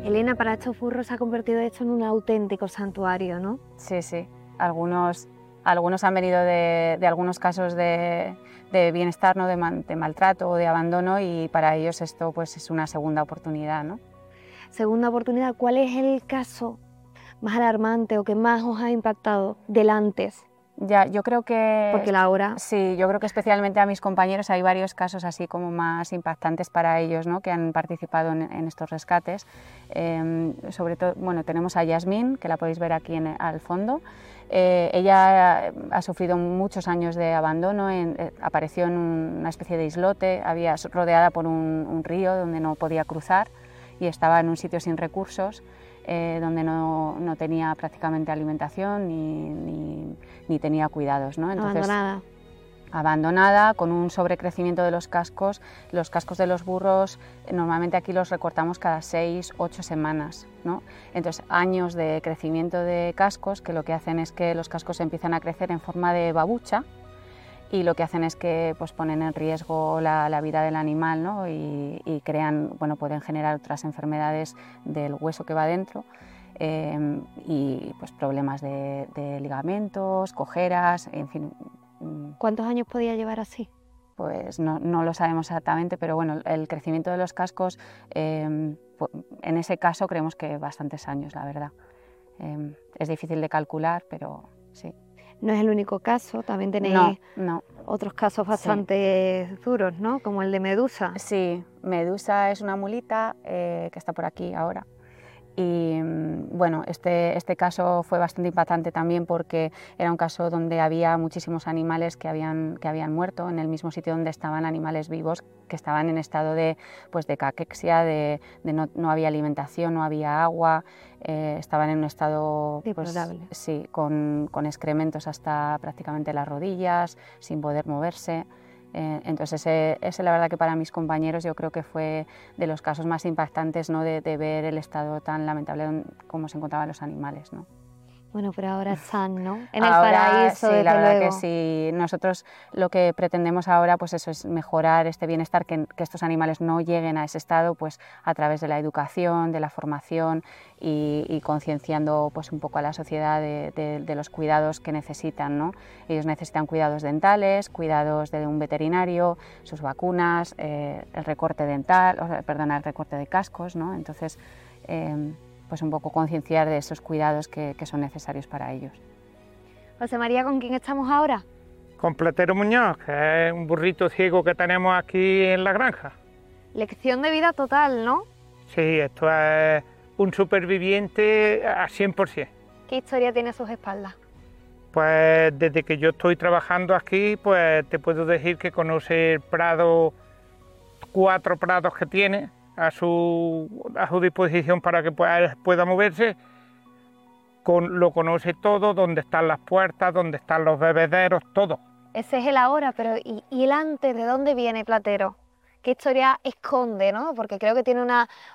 Elena, para estos burros se ha convertido esto en un auténtico santuario, ¿no? Sí, sí. Algunos han venido de algunos casos de bienestar, ¿no? de maltrato o de abandono, y para ellos esto pues, es una segunda oportunidad, ¿no? Segunda oportunidad, ¿cuál es el caso más alarmante o que más os ha impactado del antes? Ya, yo creo que... Porque la hora... Sí, yo creo que especialmente a mis compañeros hay varios casos así como más impactantes para ellos, ¿no? Que han participado en estos rescates. Sobre todo, bueno, tenemos a Yasmín, que la podéis ver aquí al fondo. Ella ha sufrido muchos años de abandono, apareció en una especie de islote, había rodeada por un río donde no podía cruzar y estaba en un sitio sin recursos. Donde no tenía prácticamente alimentación ni tenía cuidados, ¿no? Entonces, abandonada, con un sobrecrecimiento de los cascos. Los cascos de los burros normalmente aquí los recortamos cada 6-8 semanas, ¿no? Entonces, años de crecimiento de cascos que lo que hacen es que los cascos empiezan a crecer en forma de babucha, y lo que hacen es que pues, ponen en riesgo la vida del animal, ¿no? y crean, bueno, pueden generar otras enfermedades del hueso que va dentro, y pues, problemas de ligamentos, cojeras, en fin. ¿Cuántos años podía llevar así? Pues no lo sabemos exactamente, pero bueno, el crecimiento de los cascos, en ese caso creemos que bastantes años, la verdad. Es difícil de calcular, pero sí. No es el único caso, también tenéis no. otros casos bastante duros, ¿no? Como el de Medusa. Sí, Medusa es una mulita que está por aquí ahora. Y bueno, este caso fue bastante impactante también porque era un caso donde había muchísimos animales que habían muerto en el mismo sitio donde estaban animales vivos que estaban en estado de caquexia, no había alimentación, no había agua, estaban en un estado pues, sí, con excrementos hasta prácticamente las rodillas, sin poder moverse. Entonces ese la verdad que para mis compañeros yo creo que fue de los casos más impactantes, ¿no? de ver el estado tan lamentable como se encontraban los animales, ¿no? Bueno, pero ahora están, ¿no? En el ahora, paraíso, sí, desde la verdad luego. que sí. Nosotros lo que pretendemos ahora pues eso es mejorar este bienestar, que estos animales no lleguen a ese estado pues a través de la educación, de la formación y concienciando pues un poco a la sociedad de los cuidados que necesitan, ¿no? Ellos necesitan cuidados dentales, cuidados de un veterinario, sus vacunas, el recorte dental, el recorte de cascos, ¿no? Entonces, pues un poco concienciar de esos cuidados que son necesarios para ellos. José María, ¿con quién estamos ahora? Con Platero Muñoz, que es un burrito ciego que tenemos aquí en la granja. Lección de vida total, ¿no? Sí, esto es un superviviente a 100%. ¿Qué historia tiene a sus espaldas? Pues desde que yo estoy trabajando aquí, pues te puedo decir que conoce el prado, 4 prados que tiene a su disposición para que pueda moverse. Lo conoce todo, dónde están las puertas, dónde están los bebederos, todo. Ese es el ahora, pero ¿y el antes? ¿De dónde viene Platero? ¿Qué historia esconde, no? Porque creo que tiene